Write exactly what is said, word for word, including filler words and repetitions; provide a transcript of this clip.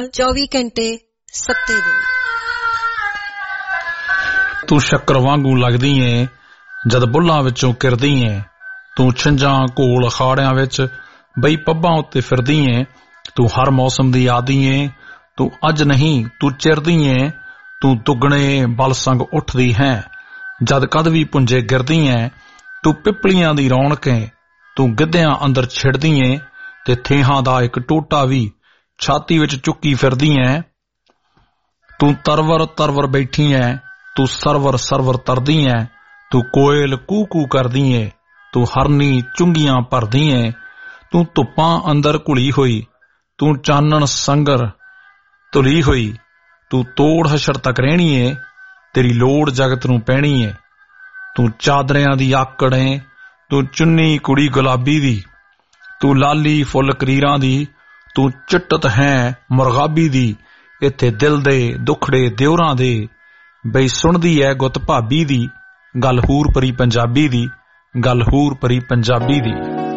चौबी घंटे सत्ते दिन। तू शक्कर वांगू लगदी ऐ जद बुल्लां विचों किरदी ऐ। तू छिंजां कोल अखाड़ियां विच बई पब्बां उत्ते फिरदी ऐ। तू हर मौसम दी आदी ऐ। तू अज नहीं तू चिरदी ऐ। तू दुगणे बल संग उठदी है जद कद भी पुंजे गिरदी ऐ। तू पिपलियां दी रौनक ऐ। तू गिद्धियां अंदर छिड़दी ऐ ते थेहां दा इक टोटा भी छाती विच चुक्की फिरदी ऐ। तू तरवर तरवर बैठी ऐ। तू सरवर सरवर तरदी ऐ। तू कोयल कू कू करदी ऐ। तू हरनी चुंगियां भरदी ऐ। तू धुप्पां अंदर घुली होई। तू चानन संगर तुली होई। तू तोड़ हशर तक रहनी ऐ। तेरी लोड़ जगत नूं पैणी ऐ। तू चादरियां दी आकड़ ऐ। तू चुन्नी कुड़ी गुलाबी दी। तू लाली फुल करीरां दी। तू चिट्टत है मुरगाबी दी। इत्थे दिल दे दुखड़े दियोरां दे बई सुणदी ऐ गुत भाबी दी। गल हूर परी पंजाबी दी। गल हूर परी पंजाबी दी।